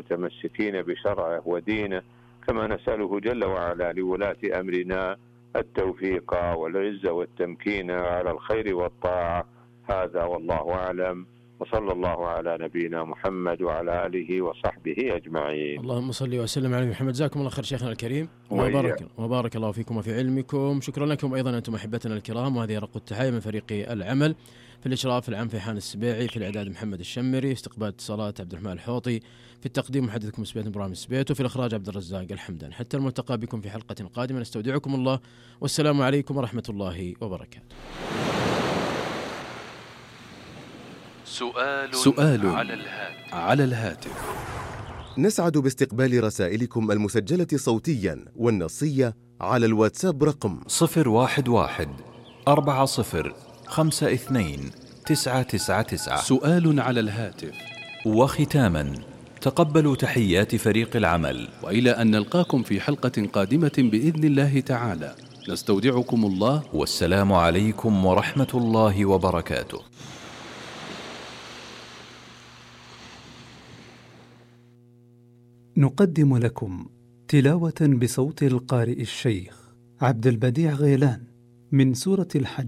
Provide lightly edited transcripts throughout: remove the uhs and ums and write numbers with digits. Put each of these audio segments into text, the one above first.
متمسكين بشرعه ودينه، كما نسأله جل وعلا لولاة أمرنا التوفيق والعزة والتمكين على الخير والطاعة. هذا والله أعلم، وصلى الله على نبينا محمد وعلى آله وصحبه أجمعين. اللهم صل وسلم على محمد. جزاكم الله خير شيخنا الكريم، وبارك الله فيكم وفي علمكم. شكرا لكم أيضا أنتم أحبتنا الكرام، وهذه رق التحية من فريق العمل في الإشراف العام فيحان السبيعي، في الإعداد محمد الشمري، استقبال اتصالات عبد الرحمن الحوطي، في التقديم محدثكم سبيت إبراهيم السبيت، وفي الإخراج عبد الرزاق الحمدان. حتى الملتقى بكم في حلقة قادمة، نستودعكم الله والسلام عليكم ورحمة الله وبركاته. سؤال على الهاتف. نسعد باستقبال رسائلكم المسجلة صوتيا والنصية على الواتساب رقم 011-40-52-999. سؤال على الهاتف. وختاما، تقبلوا تحيات فريق العمل، وإلى أن نلقاكم في حلقة قادمة بإذن الله تعالى، نستودعكم الله، والسلام عليكم ورحمة الله وبركاته. نقدم لكم تلاوة بصوت القارئ الشيخ عبد البديع غيلان من سورة الحج.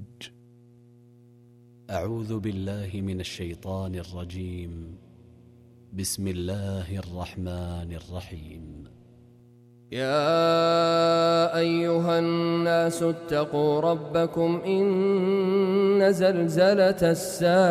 أعوذ بالله من الشيطان الرجيم. بسم الله الرحمن الرحيم. يا أيها الناس اتقوا ربكم إن زلزلة الساعة